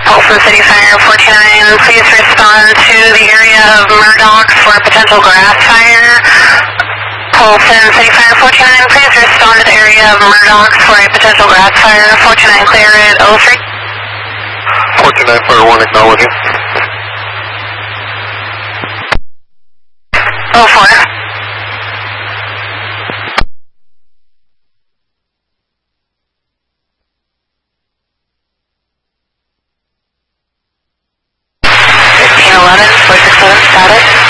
Folsom City Fire 429, please respond to the area of Murdoch's for a potential grass fire. Folsom City Fire 429, please respond to the area of Murdoch's for a potential grass fire. 429 clear at 03. 429 Fire 1 acknowledging. 04. Status.